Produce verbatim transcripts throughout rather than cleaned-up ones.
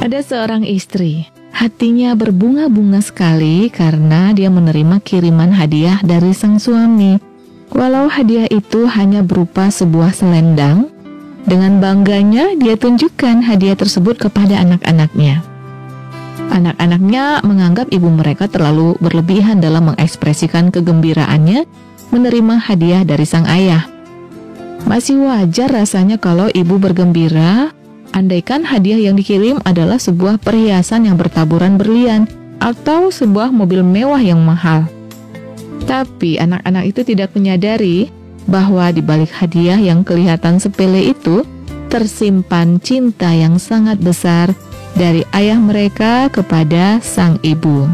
Ada seorang istri, hatinya berbunga-bunga sekali karena dia menerima kiriman hadiah dari sang suami. Walau hadiah itu hanya berupa sebuah selendang, dengan bangganya dia tunjukkan hadiah tersebut kepada anak-anaknya. Anak-anaknya menganggap ibu mereka terlalu berlebihan dalam mengekspresikan kegembiraannya menerima hadiah dari sang ayah. Masih wajar rasanya kalau ibu bergembira, andaikan hadiah yang dikirim adalah sebuah perhiasan yang bertaburan berlian atau sebuah mobil mewah yang mahal. Tapi anak-anak itu tidak menyadari bahwa di balik hadiah yang kelihatan sepele itu tersimpan cinta yang sangat besar dari ayah mereka kepada sang ibu.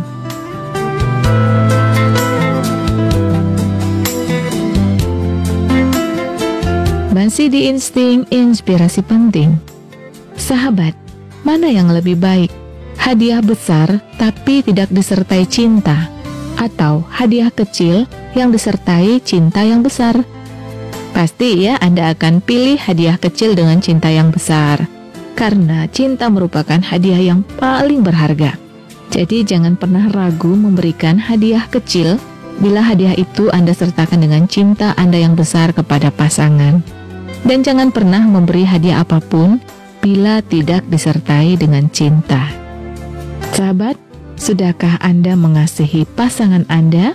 Masih di Insting Inspirasi Penting. Sahabat, mana yang lebih baik? Hadiah besar tapi tidak disertai cinta, atau hadiah kecil yang disertai cinta yang besar? Pasti ya Anda akan pilih hadiah kecil dengan cinta yang besar, karena cinta merupakan hadiah yang paling berharga. Jadi jangan pernah ragu memberikan hadiah kecil bila hadiah itu Anda sertakan dengan cinta Anda yang besar kepada pasangan. Dan jangan pernah memberi hadiah apapun bila tidak disertai dengan cinta. Sahabat, sudahkah Anda mengasihi pasangan Anda?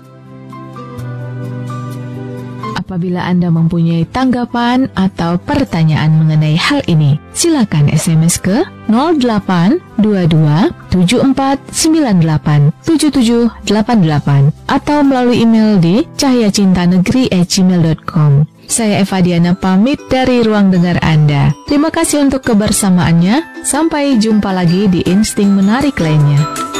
Apabila Anda mempunyai tanggapan atau pertanyaan mengenai hal ini, silakan S M S ke nol delapan dua dua tujuh empat sembilan delapan tujuh tujuh delapan delapan atau melalui email di cahyacintanegeri at gmail dot com. Saya Eva Diana pamit dari ruang dengar Anda. Terima kasih untuk kebersamaannya. Sampai jumpa lagi di Insting Menarik lainnya.